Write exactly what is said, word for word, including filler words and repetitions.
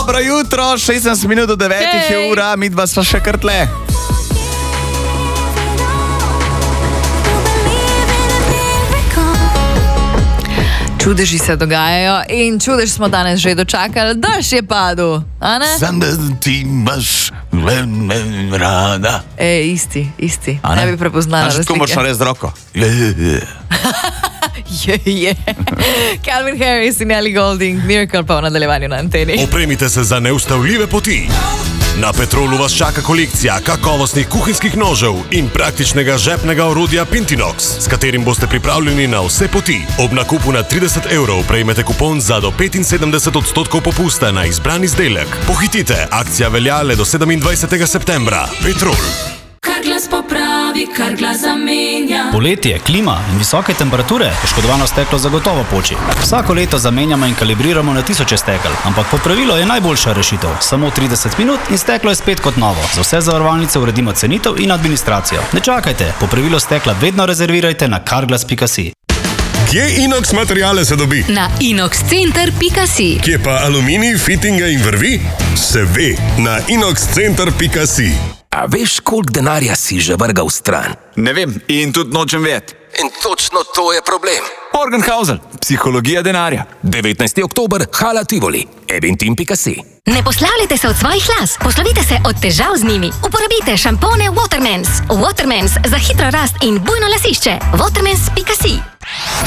Dobro jutro, šestnajst minut do devetih je ura, mi dva sva še kar tle. Čudeži se dogajajo in čudež smo danes že dočakali, daš je padel, a ne? Sam da ti imaš rada. E, isti, isti, A ne bi prepoznala razlike. Tako moraš narediti z roko. Je, je. Calvin Harris in Ellie Goulding, Miracle pa v nadaljevanju na anteni. Opremite se za neustavljive poti. Na Petrolu vas čaka kolekcija kakovostnih kuhinjskih nožev in praktičnega žepnega orodja Pintinox, s katerim boste pripravljeni na vse poti. Ob nakupu na trideset evrov prejmete kupon za do petinsedemdeset odstotkov popusta na izbran izdelek. Pohitite, akcija velja le do sedemindvajsetega septembra. Petrol. Kar glas popravi, kar glas zamenja. Poletje, klima in visoke temperature, poškodovano steklo zagotovo poči. Vsako leto zamenjamo in kalibriramo na tisoče stekel, ampak popravilo je najboljša rešitev. Samo trideset minut in steklo je spet kot novo. Za vse zavarovalnice uredimo cenitev in administracijo. Ne čakajte, popravilo stekla vedno rezervirajte na carglass pika si. Kje inox materiale se dobi? Na inox center pika si. Kje pa aluminij, fitinga in vrvi? Se ve, na inox center pika si. A veš, koliko denarja si že vrgal stran? Ne vem, in tudi nočem vedeti. In točno to je problem. Morgenhausel, psihologija denarja. devetnajsti oktober, Hala Tivoli, eventim pika si. Ne poslavljajte se od svojih las, poslovite se od težav z njimi. Uporabite šampone Watermans. Watermans za hitro rast in bujno lasišče. Watermans pika si.